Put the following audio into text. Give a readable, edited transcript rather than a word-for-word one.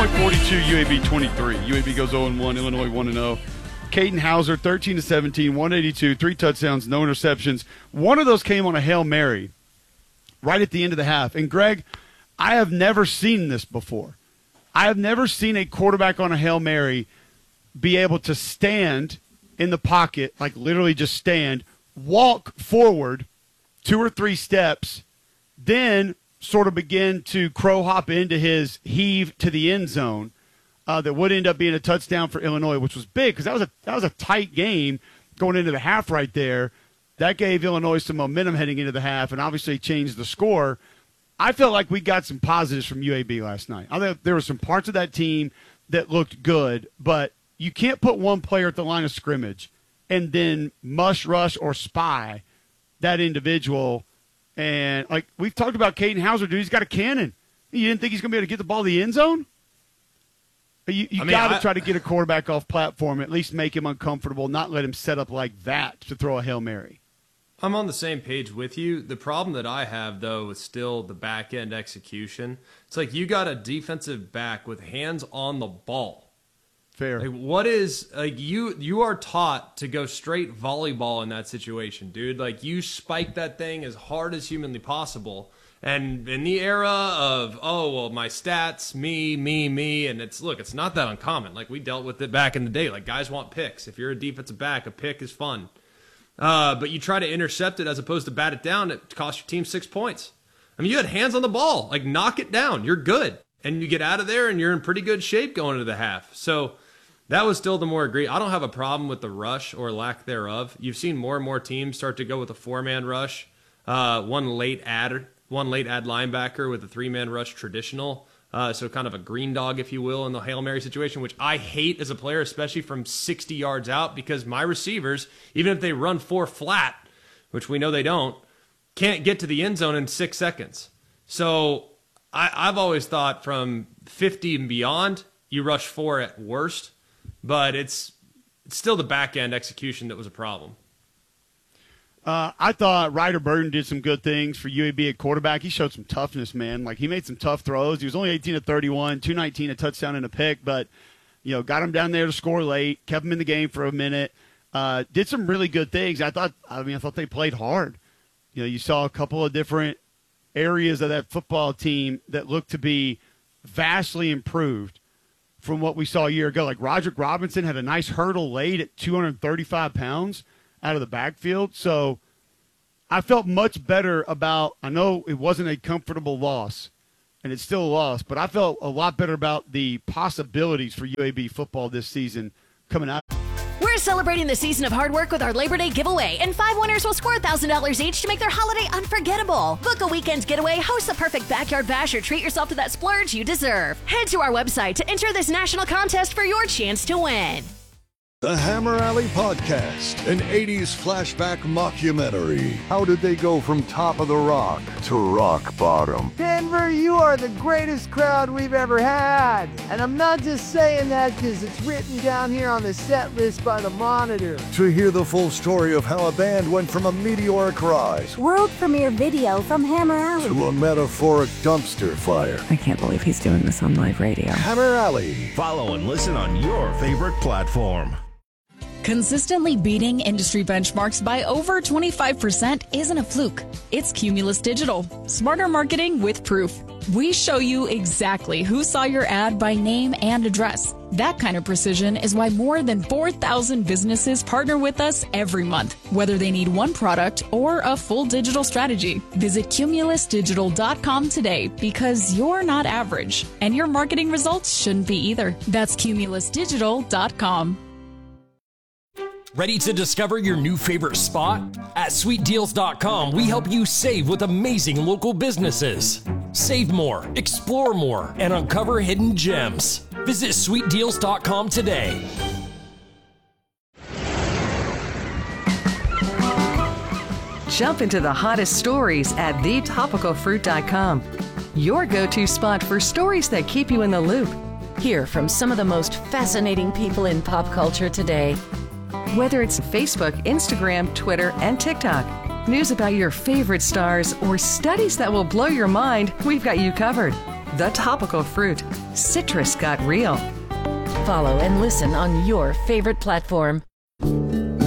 Illinois 42, UAB 23. UAB goes 0-1, Illinois 1-0. Caden Hauser, 13-17, 182, 3 touchdowns, no interceptions. One of those came on a Hail Mary right at the end of the half. And, Greg, I have never seen this before. I have never seen a quarterback on a Hail Mary be able to stand in the pocket, like literally just stand, walk forward 2 or 3 steps, then sort of begin to crow hop into his heave to the end zone. That would end up being a touchdown for Illinois, which was big because that was a tight game going into the half right there. That gave Illinois some momentum heading into the half and obviously changed the score. I felt like we got some positives from UAB last night. I thought there were some parts of that team that looked good, but you can't put one player at the line of scrimmage and then mush, rush, or spy that individual. And, like, we've talked about Caden Hauser, dude. He's got a cannon. You didn't think he's going to be able to get the ball to the end zone? You got to try to get a quarterback off platform, at least make him uncomfortable, not let him set up like that to throw a Hail Mary. I'm on the same page with you. The problem that I have, though, is still the back-end execution. It's like you got a defensive back with hands on the ball. Fair. Like, what is like you are taught to go straight volleyball in that situation, dude. Like, you spike that thing as hard as humanly possible. And in the era of, my stats, me, and it's not that uncommon. Like, we dealt with it back in the day. Like, guys want picks. If you're a defensive back, a pick is fun. But you try to intercept it as opposed to bat it down, it costs your team 6 points. I mean, you had hands on the ball. Like, knock it down. You're good. And you get out of there, and you're in pretty good shape going into the half. So that was still the more agree. I don't have a problem with the rush or lack thereof. You've seen more and more teams start to go with a 4-man rush, one late add linebacker with a 3-man rush traditional. So kind of a green dog, if you will, in the Hail Mary situation, which I hate as a player, especially from 60 yards out, because my receivers, even if they run 4 flat, which we know they don't, can't get to the end zone in 6 seconds. So I've always thought from 50 and beyond, you rush 4 at worst, but it's still the back-end execution that was a problem. I thought Ryder Burton did some good things for UAB at quarterback. He showed some toughness, man. Like, he made some tough throws. He was only 18 of 31, 219, a touchdown and a pick, but, got him down there to score late, kept him in the game for a minute, did some really good things. I thought they played hard. You saw a couple of different areas of that football team that looked to be vastly improved from what we saw a year ago. Like, Roderick Robinson had a nice hurdle late at 235 pounds. Out of the backfield. So I felt much better about, I know it wasn't a comfortable loss, and it's still a loss, but I felt a lot better about the possibilities for UAB football this season coming out. We're celebrating the season of hard work with our Labor Day giveaway, and 5 winners will score $1,000 each to make their holiday unforgettable. Book a weekend getaway, host the perfect backyard bash, or treat yourself to that splurge you deserve. Head to our website to enter this national contest for your chance to win. The Hammer Alley Podcast, an 80s flashback mockumentary. How did they go from top of the rock to rock bottom? Denver, you are the greatest crowd we've ever had. And I'm not just saying that because it's written down here on the set list by the Monitor. To hear the full story of how a band went from a meteoric rise, world premiere video from Hammer Alley, to a metaphoric dumpster fire. I can't believe he's doing this on live radio. Hammer Alley. Follow and listen on your favorite platform. Consistently beating industry benchmarks by over 25% isn't a fluke. It's Cumulus Digital. Smarter marketing with proof. We show you exactly who saw your ad by name and address. That kind of precision is why more than 4,000 businesses partner with us every month, whether they need one product or a full digital strategy. Visit cumulusdigital.com today, because you're not average, and your marketing results shouldn't be either. That's cumulusdigital.com. Ready to discover your new favorite spot? At SweetDeals.com, we help you save with amazing local businesses. Save more, explore more, and uncover hidden gems. Visit SweetDeals.com today. Jump into the hottest stories at thetopicalfruit.com. Your go-to spot for stories that keep you in the loop. Hear from some of the most fascinating people in pop culture today. Whether it's Facebook, Instagram, Twitter, and TikTok, news about your favorite stars, or studies that will blow your mind, we've got you covered. The Topical Fruit. Citrus got real. Follow and listen on your favorite platform.